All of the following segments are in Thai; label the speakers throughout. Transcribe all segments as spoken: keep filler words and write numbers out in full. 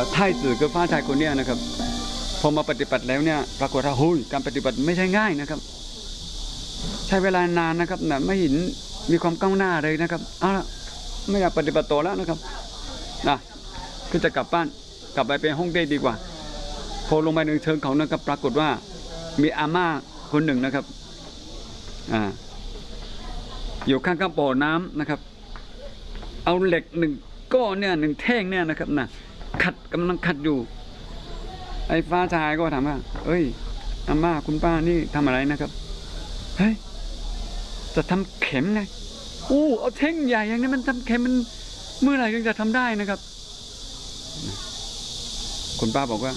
Speaker 1: ไทจื่อคือฟ้าชายคนนี้นะครับพอมาปฏิบัติแล้วเนี่ยปรากฏว่าหุ้ยการปฏิบัติไม่ใช่ง่ายนะครับใช้เวลานานนะครับนะไม่เห็นมีความก้าวหน้าเลยนะครับเอาละไม่อยากปฏิบัติต่อแล้วนะครับนะคือจะกลับบ้านกลับไปเป็นฮ่องเต้ดีกว่าพอลงไปในเชิงเขานะครับปรากฏว่ามีอาม่าคนหนึ่งนะครับอ่าอยู่ข้างๆบ่อน้ำนะครับเอาเหล็กหนึ่งก้อนเนี่ยหนึ่งแท่งเนี่ยนะครับนะขัดกำลังขัดอยู่ไอ้ฟ้าชายก็ถามว่าเอ้ยอาม่าคุณป้านี่ทำอะไรนะครับเฮ้ยจะทำเข็มไงอู้เอาแท่งใหญ่อย่างนี้มันทำเข็มมันเมื่อไหร่ถึงจะทำได้นะครับคุณป้าบอกว่า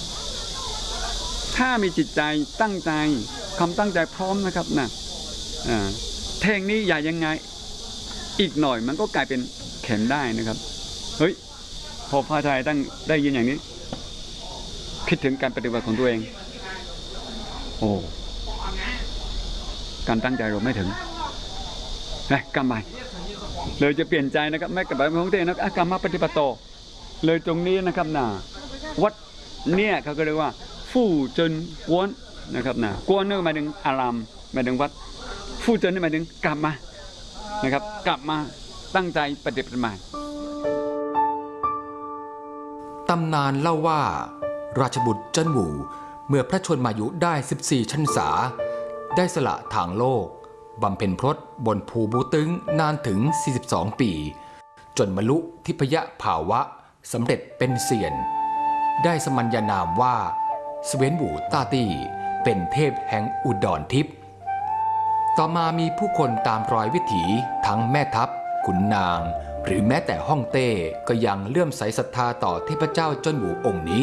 Speaker 1: ถ้ามีจิตใจตั้งใจความตั้งใจพร้อมนะครับนะอ่าแท่งนี้ใหญ่ยังไงอีกหน่อยมันก็กลายเป็นเข็มได้นะครับเฮ้ยพอพระชายตั้งได้ยินอย่างนี้คิดถึงการปฏิบัติของตัวเองโอ้การตั้งใจเราไม่ถึงนะกลับมาเลยจะเปลี่ยนใจนะครับไม่กลับไปของตัวเองนะกลับมาปฏิบัติต่อเลยตรงนี้นะครับนะวัดเนี่ยเขาก็เรียกว่าฟู่เจินกวนนะครับนะกวนนี่หมายถึงอารามหมายถึงวัดฟู่เจินนี่หมายถึงกลับมานะครับกลับมาตั้งใจปฏิบัติใหม่
Speaker 2: ตำนานเล่าว่าราชบุตรเจิ้นหวูเมื่อพระชนมายุได้สิบสี่พรรษาได้สละทางโลกบำเพ็ญพรตบนภูบูตึงนานถึงสี่สิบสองปีจนบรรลุทิพยภาวะสำเร็จเป็นเซียนได้สมัญญานามว่าเสวียนหวูต้าตี้เป็นเทพแห่งอุดรทิพย์ต่อมามีผู้คนตามรอยวิถีทั้งแม่ทัพขุนนางหรือแม้แต่ฮ่องเต้ก็ยังเลื่อมใสศรัทธาต่อเทพเจ้าเจิ้นหวูองค์นี้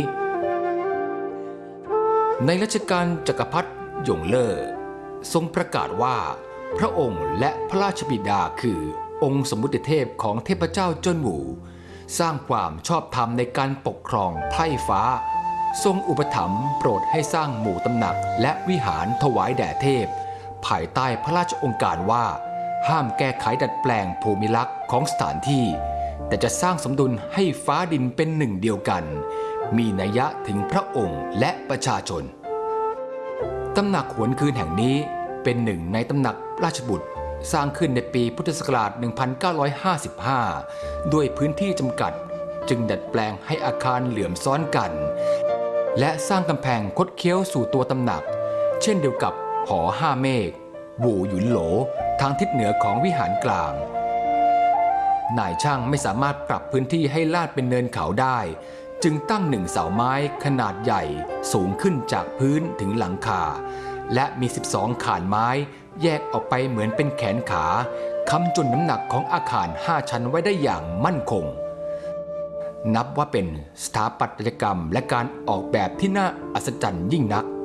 Speaker 2: ในรัชกาลจักรพรรดิหยงเล่อทรงประกาศว่าพระองค์และพระราชบิดาคือองค์สมมุติเทพของเทพเจ้าเจิ้นหวูสร้างความชอบธรรมในการปกครองไพร่ฟ้าทรงอุปถัมภ์โปรดให้สร้างหมู่ตำหนักและวิหารถวายแด่เทพภายใต้พระราชองค์การว่าห้ามแก้ไขดัดแปลงภูมิลักษณ์ของสถานที่แต่จะสร้างสมดุลให้ฟ้าดินเป็นหนึ่งเดียวกันมีนัยยะถึงพระองค์และประชาชนตำหนักหวนคืนแห่งนี้เป็นหนึ่งในตำหนักราชบุตรสร้างขึ้นในปีพุทธศักราช หนึ่งพันเก้าร้อยห้าสิบห้า ด้วยพื้นที่จำกัดจึงดัดแปลงให้อาคารเหลื่อมซ้อนกันและสร้างกำแพงคดเคี้ยวสู่ตัวตำหนักเช่นเดียวกับหอห้าเมฆหวูหยุนโหลทางทิศเหนือของวิหารกลางนายช่างไม่สามารถปรับพื้นที่ให้ลาดเป็นเนินเขาได้จึงตั้งหนึ่งเสาไม้ขนาดใหญ่สูงขึ้นจากพื้นถึงหลังคาและมีสิบสองขานไม้แยกออกไปเหมือนเป็นแขนขาค้ำจุนน้ำหนักของอาคารห้าชั้นไว้ได้อย่างมั่นคงนับว่าเป็นสถาปัตยกรรมและการออกแบบที่น่าอัศจรรย์ยิ่งนัก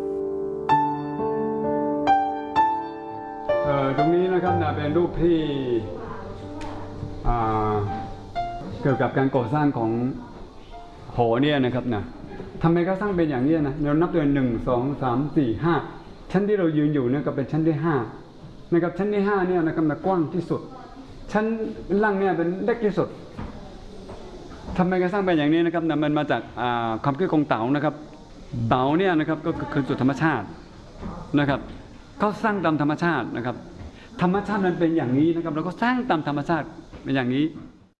Speaker 1: ตรงนี้นะครับนะเป็นรูปที่เกี่ยวกับการก่อสร้างของหอเนี่ยนะครับนะทำไมเขาสร้างเป็นอย่างนี้นะเรานับเป็นหนึ่งสองสามสี่ห้าชั้นที่เรายืนอยู่เนี่ยก็เป็นชั้นที่ห้านะครับชั้นที่ห้าเนี่ยนะครับนะกว้างที่สุดชั้นล่างเนี่ยเป็นเล็กที่สุดทำไมเขาสร้างเป็นอย่างนี้นะครับนะมันมาจากความคิดของเต๋านะครับเต๋าเนี่ยนะครับก็คือจุดธรรมชาตินะครับเขาสร้างตามธรรมชาตินะครับธรรมชาติมันเป็นอย่างนี้นะครับเราก็สร้างตามธรรมชาติเป็นอย่างนี้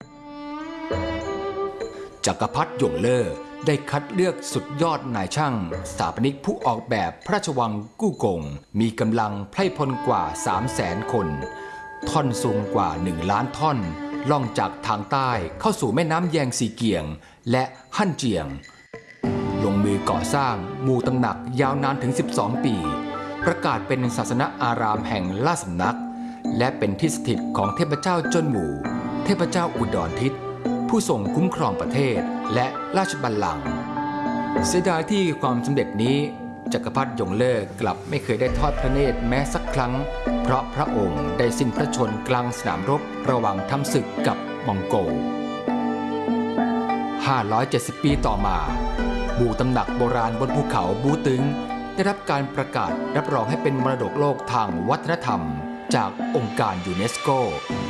Speaker 2: จักรพรรดิหยงเล่อได้คัดเลือกสุดยอดนายช่างสถาปนิกผู้ออกแบบพระราชวังกู้กงมีกำลังไพร่พลกว่า สามแสน คนท่อนสูงกว่าหนึ่งล้านท่อนล่องจากทางใต้เข้าสู่แม่น้ำแยงซีเกียงและฮั่นเจียงลงมือก่อสร้างหมู่ตำหนักยาวนานถึงสิบสองปีประกาศเป็นศาสนอารามแห่งราชสำนักและเป็นที่สถิตของเทพเจ้าเจิ้นหวูเทพเจ้าอุดรทิศผู้ทรงคุ้มครองประเทศและราชบัลลังก์เสียดายที่ความสำเร็จนี้จักรพรรดิหยงเล่อกลับไม่เคยได้ทอดพระเนตรแม้สักครั้งเพราะพระองค์ได้สิ้นพระชนม์กลางสนามรบระหว่างทำศึกกับมองโกลห้าร้อยเจ็ดสิบปีต่อมาหมู่ตำหนักโบราณบนภูเขาบูตึงได้รับการประกาศรับรองให้เป็นมรดกโลกทางวัฒนธรรมจากองค์การยูเนสโก